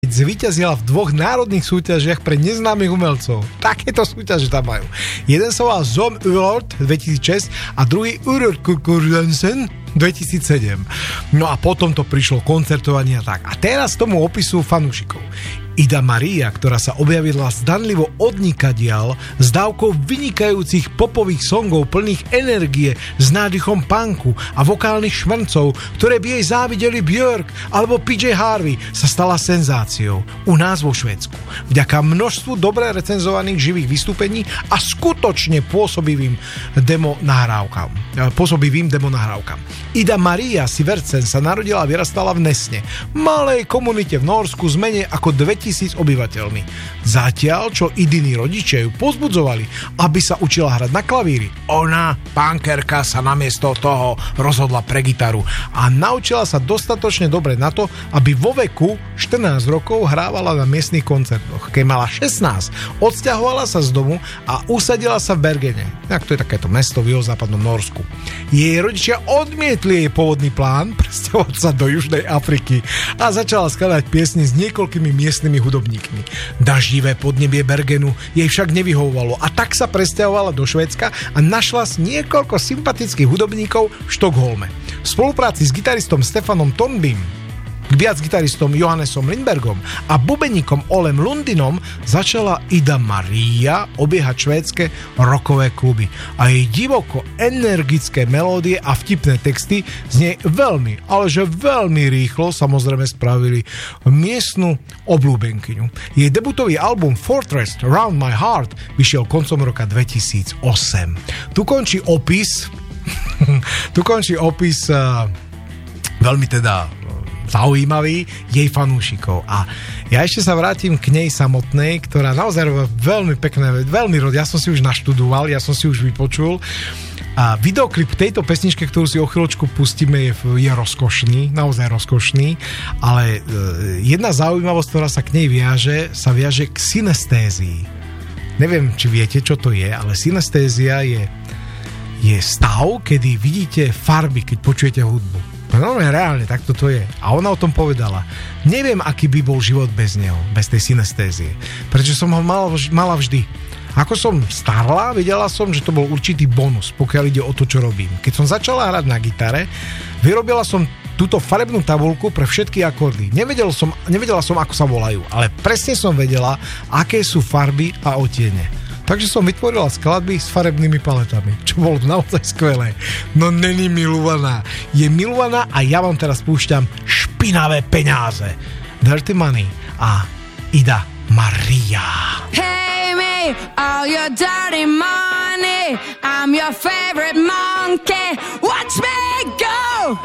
zvíťazila v 2 národných súťažiach pre neznámych umelcov. Takéto súťaže tam majú. Jeden sa volal Som Urort 2006 a druhý Urort Kurkurjansen 2007. No a potom to prišlo koncertovanie a tak. A teraz tomu opisujú fanúšikov. Ida Maria, ktorá sa objavila zdanlivo odnikadiaľ s dávkou vynikajúcich popových songov plných energie, s nádychom punku a vokálnych šmrncov, ktoré by jej závideli Björk alebo PJ Harvey, sa stala senzáciou u nás vo Švédsku. Vďaka množstvu dobre recenzovaných živých vystúpení a skutočne pôsobivým demo nahrávkam. Ida Maria Sivertsen sa narodila a vyrastala v Nesne, malej komunite v Norsku s menej ako 2000 obyvateľmi. Zatiaľ, čo Idiny rodičia ju pozbudzovali, aby sa učila hrať na klavíri, ona, punkerka, sa namiesto toho rozhodla pre gitaru a naučila sa dostatočne dobre na to, aby vo veku 14 rokov hrávala na miestnych koncertoch. Keď mala 16, odsťahovala sa z domu a usadila sa v Bergene. Tak to je takéto mesto v juhozápadnom Norsku. Jej rodičia odmietli jej pôvodný plán presťahovať sa do Južnej Afriky a začala skladať piesne s niekoľkými miestnymi hudobníkmi. Daždivé podnebie Bergenu jej však nevyhovovalo a tak sa presťahovala do Švédska a našla si niekoľko sympatických hudobníkov v Štokholme. V spolupráci s gitaristom Stefanom Tornbym, viac gitaristom Johannesom Lindbergom a bubeníkom Olem Lundinom začala Ida Maria obiehať švédske rockové kluby a jej divoko energické melódie a vtipné texty z nej veľmi, ale že veľmi rýchlo samozrejme spravili miestnu obľúbenkyňu. Jej debutový album Fortress Around My Heart vyšiel koncom roka 2008. Tu končí opis veľmi teda zaujímavý jej fanúšikov. A ja ešte sa vrátim k nej samotnej, ktorá naozaj robila veľmi pekné, ja som si už naštudoval, ja som si už vypočul. A videoklip tejto pesničke, ktorú si o chvíľočku pustíme, je rozkošný, naozaj rozkošný, ale jedna zaujímavosť, ktorá sa k nej viaže k synestézii. Neviem, či viete, čo to je, ale synestézia je stav, kedy vidíte farby, keď počujete hudbu. No reálne, tak toto je. A ona o tom povedala. Neviem, aký by bol život bez neho, bez tej synestézie. Prečo som ho mala vždy. Ako som starla, vedela som, že to bol určitý bonus, pokiaľ ide o to, čo robím. Keď som začala hrať na gitare, vyrobila som túto farebnú tabuľku pre všetky akordy. Nevedela som, ako sa volajú, ale presne som vedela, aké sú farby a odtiene. Takže som vytvorila skladby s farebnými paletami, čo bolo naozaj skvelé. No není milovaná. Je milovaná a ja vám teraz púšťam Špinavé peňáze. Dirty Money a Ida Maria. Pay me all your dirty money. I'm your favorite monkey.